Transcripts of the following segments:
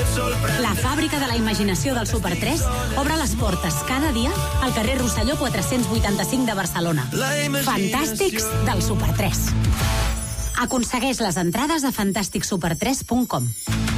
La fàbrica de la imaginació del Super 3 obre les portes cada dia al carrer Rosselló 485 de Barcelona. Fantàstics del Super 3. Aconsegueix les entrades a fantasticsuper3.com.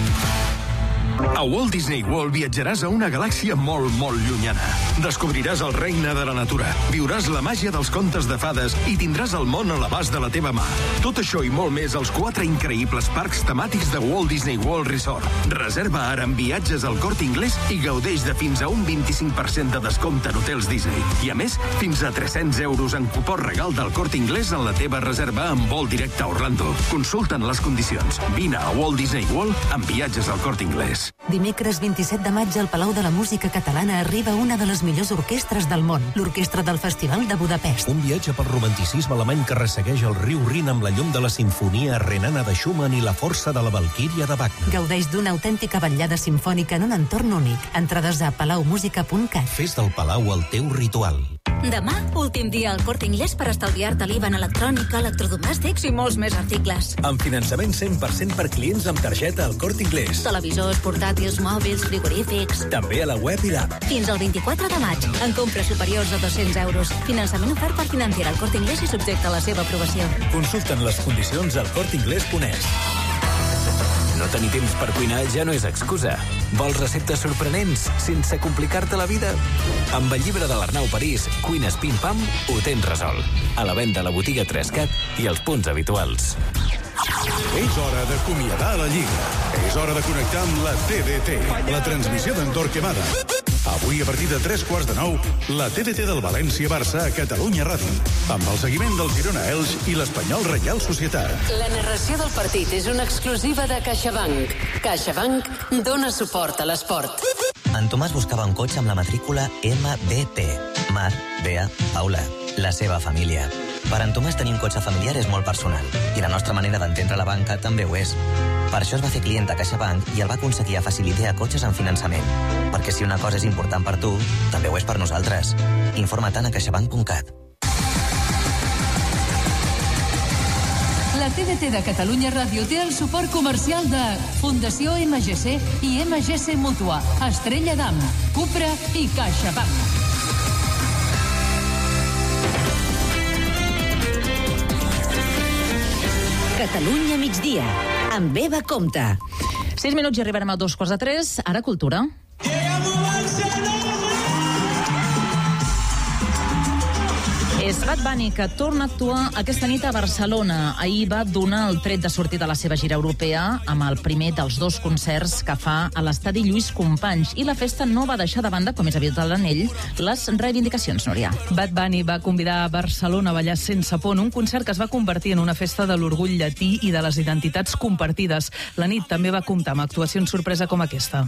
A Walt Disney World viatjaràs a una galàxia molt, molt llunyana. Descobriràs el regne de la natura, viuràs la màgia dels contes de fades i tindràs el món a l'abast de la teva mà. Tot això i molt més als 4 increïbles parcs temàtics de Walt Disney World Resort. Reserva ara en viatges al Corte Inglés i gaudeix de fins a un 25% de descompte en hotels Disney. I a més, fins a 300 euros en cupó regal del Corte Inglés en la teva reserva amb vol directe a Orlando. Consulta'n les condicions. Vine a Walt Disney World amb viatges al Corte Inglés. Dimecres 27 de maig al Palau de la Música Catalana arriba una de les millors orquestres del món, l'Orquestra del Festival de Budapest. Un viatge pel romanticisme alemany que ressegueix el riu Rin amb la llum de la sinfonia renana de Schumann i la força de la Valquíria de Wagner. Gaudeix d'una autèntica vetllada simfònica en un entorn únic. Entrades a palaumusica.cat. Fes del Palau el teu ritual. Demà, últim dia al Corte Inglés per estalviar-te l'IVA en electrònica, electrodomèstics i molts més articles. Amb finançament 100% per clients amb targeta al Corte Inglés. Televisors, portàtils, mòbils, frigorífics... També a la web i l'app. Fins al 24 de maig, en compres superiors a 200 euros. Finançament ofert per Financiera al Corte Inglés i subjecte a la seva aprovació. Consulta'n les condicions al corteinglés.es. No tenir temps per cuinar ja no és excusa. Vols receptes sorprenents sense complicar-te la vida? Amb el llibre de l'Arnau París, Cuines Pim Pam, ho tens resolt. A la venda a la botiga 3CAT i als punts habituals. És hora d'acomiadar la Lliga. És hora de connectar amb la TDT, la transmissió d'Andorra Quemada. Avui, a partir de 8:45, la TDT del València-Barça a Catalunya Ràdio, amb el seguiment del Girona-Elx i l'Espanyol Reial Societat. La narració del partit és una exclusiva de CaixaBank. CaixaBank dona suport a l'esport. En Tomàs buscava un cotxe amb la matrícula MBP. Mar, Bea, Paula, la seva família. Per en Tomàs tenir un cotxe familiar és molt personal i la nostra manera d'entendre la banca també ho és. Per això es va fer client a CaixaBank i el va aconseguir a Faciliter a cotxes en finançament. Perquè si una cosa és important per tu, també ho és per nosaltres. Informa-te'n a caixabank.cat. La TDT de Catalunya Ràdio té el suport comercial de Fundació MGC i MGC Mútua, Estrella d'Am, Cupra i CaixaBank. Catalunya migdia, amb Eva Comte. 6 minuts i arribarem a 2:45. Ara cultura. És Bad Bunny, que torna a actuar aquesta nit a Barcelona. Ahir va donar el tret de sortir de la seva gira europea amb el primer dels 2 concerts que fa a l'estadi Lluís Companys. I la festa no va deixar de banda, com és habitual en ell, les reivindicacions, Núria. Bad Bunny va convidar a Barcelona a ballar sense por en un concert que es va convertir en una festa de l'orgull llatí i de les identitats compartides. La nit també va comptar amb actuacions sorpresa com aquesta.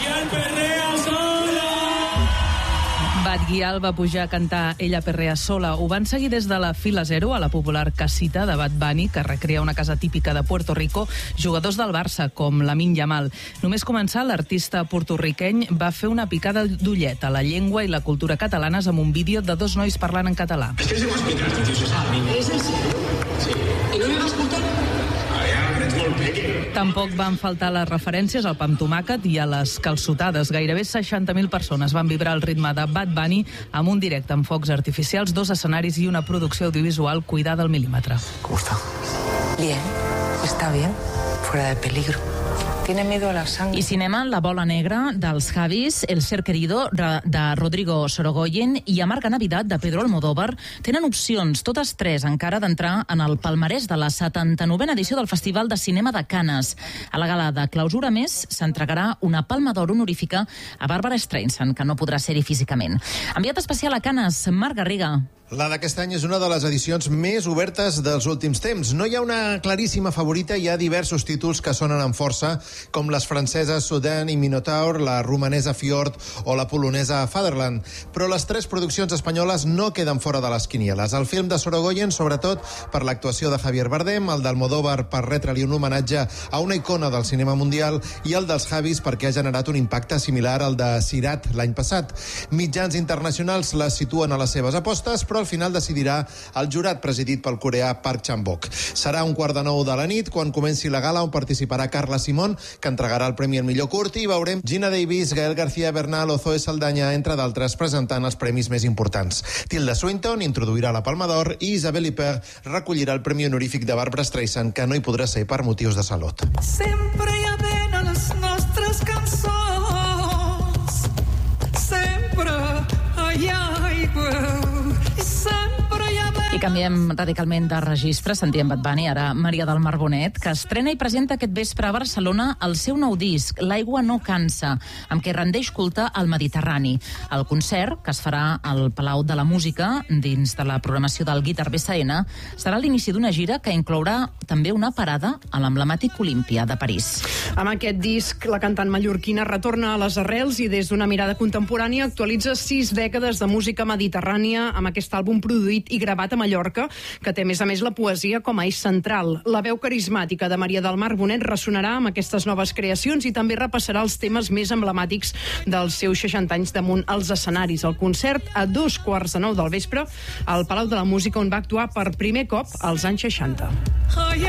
Bad Gyal va pujar a cantar Ella perrea sola. Ho van seguir des de la fila 0 a la popular casita de Bad Bunny, que recrea una casa típica de Puerto Rico, jugadors del Barça, com Lamine Yamal. Només començar, l'artista porto-riqueny va fer una picada d'ullet a la llengua i la cultura catalanes amb un vídeo de 2 nois parlant en català. Es que se va a explicar, tío, se sabe. ¿Es en serio? Sí. ¿Y no me vas a escoltar? Ets molt peque. Tampoc van faltar les referències al pa amb tomàquet i a les calçotades. Gairebé 60.000 persones van vibrar al ritme de Bad Bunny amb un directe amb focs artificials, 2 escenaris i una producció audiovisual cuidada al mil·límetre. ¿Cómo está? Bien, está bien, fuera de peligro. Tiene miedo a la sangre. I cinema, La bola negra, dels Javis, El ser querido, de Rodrigo Sorogoyen, i Amarga Navidad, de Pedro Almodóvar, tenen opcions, totes 3, encara d'entrar en el palmarès de la 79a edició del Festival de Cinema de Canes. A la gala de clausura, més, s'entregarà una Palma d'Or honorífica a Barbara Streisand, que no podrà ser-hi físicament. Enviat especial a Canes, Marc Garriga. La d'aquest any és una de les edicions més obertes dels últims temps. No hi ha una claríssima favorita, hi ha diversos títols que sonen amb força, com les franceses Sudan i Minotaur, la romanesa Fjord o la polonesa Fatherland. Però les 3 produccions espanyoles no queden fora de les quinieles. El film de Sorogoyen, sobretot per l'actuació de Javier Bardem, el d'Almodóvar per retre-li un homenatge a una icona del cinema mundial i el dels Javis perquè ha generat un impacte similar al de Sirat l'any passat. Mitjans internacionals les situen a les seves apostes, però al final decidirà el jurat presidit pel coreà Park Chan-bok. Serà 8:45 de la nit quan comenci la gala on participarà Carla Simón, que entregarà el premi al millor curt, i veurem Gina Davis, Gael García Bernal o Zoe Saldaña, entre d'altres, presentant els premis més importants. Tilda Swinton introduirà la Palma d'Or i Isabelle Huppert recollirà el premi honorífic de Barbra Streisand, que no hi podrà ser per motius de salut. Sempre hi ha vent a les nostres cançons, sempre hi ha aigua, sempre hi ha vent. I canviem radicalment de registre. Sentíem Bad Bunny, ara Maria del Mar Bonet, que estrena i presenta aquest vespre a Barcelona el seu nou disc, L'aigua no cansa, amb què rendeix culte al Mediterrani. El concert, que es farà al Palau de la Música, dins de la programació del Guitar BCN, serà l'inici d'una gira que inclourà també una parada a l'emblemàtic Olímpia de París. Amb aquest disc, la cantant mallorquina retorna a les arrels i des d'una mirada contemporània actualitza 6 dècades de música mediterrània amb aquest àlbum produït i gravat a Mallorca, que té, a més, la poesia com a eix central. La veu carismàtica de Maria del Mar Bonet ressonarà amb aquestes noves creacions i també repassarà els temes més emblemàtics dels seus 60 anys damunt els escenaris. El concert a 2:15 del vespre al Palau de la Música, on va actuar per primer cop als anys 60.